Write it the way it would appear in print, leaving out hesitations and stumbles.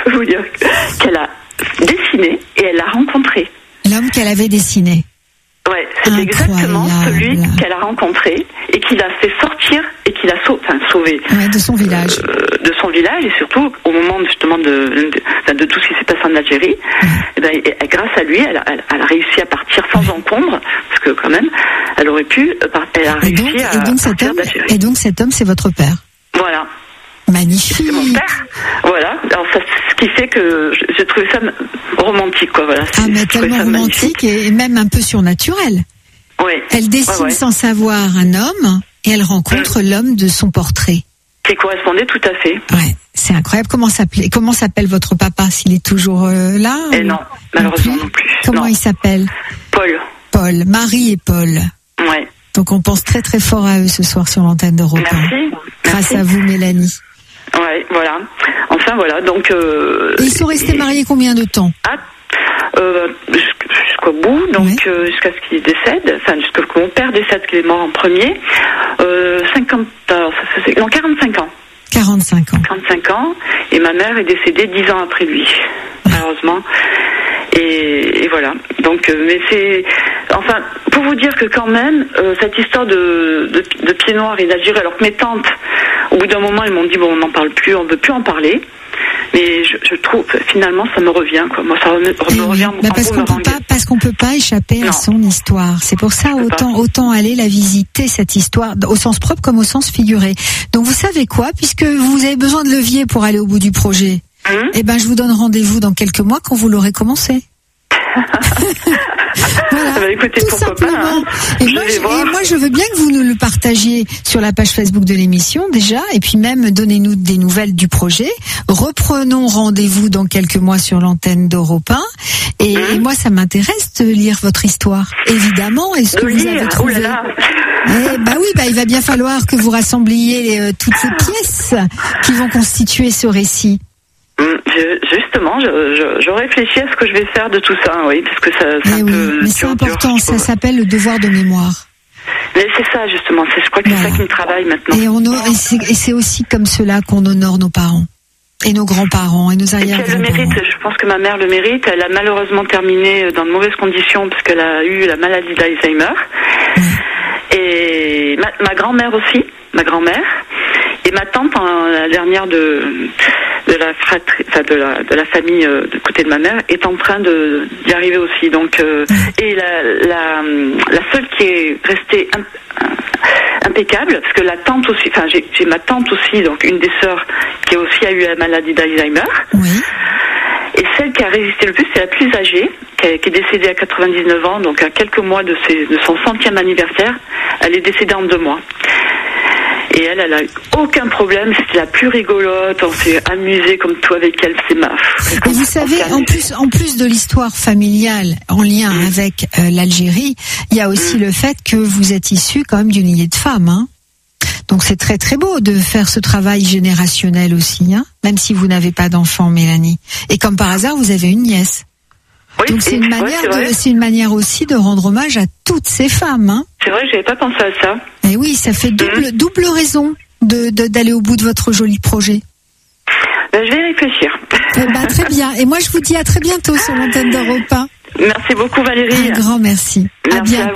peux vous dire qu'elle a dessiné et elle l'a rencontré. L'homme qu'elle avait dessiné. Ouais, c'est exactement celui qu'elle a rencontré et qui l'a fait sortir et qui l'a sauvé. Ouais, de son village. De son village et surtout au moment justement de tout ce qui s'est passé en Algérie. Et ben, grâce à lui, elle a réussi à partir sans encombre, parce que quand même, elle aurait pu. Elle a réussi à partir d'Algérie. Et donc cet homme, c'est votre père. Voilà. Magnifique. C'est mon père. Voilà. Alors ça, ce qui fait que j'ai trouvé ça romantique, quoi. Voilà. Mais tellement romantique et même un peu surnaturel. Oui. Elle dessine sans savoir un homme et elle rencontre l'homme de son portrait. Qui correspondait tout à fait. Ouais. C'est incroyable. Comment s'appelle votre papa, s'il est toujours là? Non, malheureusement non plus. Comment il s'appelle? Paul. Marie et Paul. Ouais. Donc on pense très très fort à eux ce soir sur l'antenne d'Europe 1. Merci. Grâce à vous, Mélanie. Ouais, voilà. Enfin, voilà. Donc. Et ils sont restés mariés combien de temps? Jusqu'au bout, donc jusqu'à ce qu'il décède, enfin jusqu'à ce que mon père décède, qu'il est mort en premier. 45 ans. 45 ans. 45 ans. Et ma mère est décédée 10 ans après lui, malheureusement. Et voilà. Donc, mais c'est, enfin, pour vous dire que quand même, cette histoire de pieds noirs et d'Algérie, alors que mes tantes, au bout d'un moment, elles m'ont dit bon, on n'en parle plus, on ne veut plus en parler. Mais je trouve, finalement, ça me revient, quoi. Moi, ça me revient. Parce qu'on peut pas échapper à son histoire. C'est pour ça autant aller la visiter, cette histoire, au sens propre comme au sens figuré. Donc, vous savez quoi, puisque vous avez besoin de levier pour aller au bout du projet, eh ben, je vous donne rendez-vous dans quelques mois quand vous l'aurez commencé. Voilà, écoutez, tout simplement. Et moi, je veux bien que vous nous le partagiez sur la page Facebook de l'émission déjà, et puis même donnez-nous des nouvelles du projet. Reprenons rendez-vous dans quelques mois sur l'antenne d'Europe 1. Et moi, ça m'intéresse de lire votre histoire. Évidemment, est-ce que vous avez trouvé il va bien falloir que vous rassembliez toutes ces pièces qui vont constituer ce récit. Justement, je réfléchis à ce que je vais faire de tout ça, oui, parce que ça c'est un peu. Mais c'est important, ça s'appelle le devoir de mémoire. Mais c'est ça, justement, je crois que c'est ça qui me travaille maintenant. Et c'est aussi comme cela qu'on honore nos parents, et nos grands-parents, et nos arrière-grands-parents. Elle le mérite, je pense que ma mère le mérite. Elle a malheureusement terminé dans de mauvaises conditions, parce qu'elle a eu la maladie d'Alzheimer. Et ma grand-mère aussi, et ma tante, la dernière de la fratrie, enfin de la famille du côté de ma mère, est en train d'y arriver aussi. Donc et la seule qui est restée impeccable, parce que la tante aussi, enfin j'ai ma tante aussi, donc une des sœurs qui aussi a eu la maladie d'Alzheimer. Oui. Et celle qui a résisté le plus, c'est la plus âgée, qui est décédée à 99 ans, donc à quelques mois de son 100e anniversaire. Elle est décédée en 2 mois. Et elle a eu aucun problème, c'était la plus rigolote, on s'est amusé comme tout avec elle, c'est ma. Et vous savez, en plus de l'histoire familiale en lien avec l'Algérie, il y a aussi le fait que vous êtes issu quand même d'une lignée de femmes, hein. Donc c'est très très beau de faire ce travail générationnel aussi, hein, même si vous n'avez pas d'enfant, Mélanie. Et comme par hasard, vous avez une nièce. Oui, donc c'est une manière aussi de rendre hommage à toutes ces femmes, hein. C'est vrai, j'avais pas pensé à ça. Et oui, ça fait double raison d'aller au bout de votre joli projet. Je vais réfléchir. Très bien. Et moi, je vous dis à très bientôt sur l'antenne d'Europe 1. Merci beaucoup, Valérie. Un grand merci. Merci à bientôt.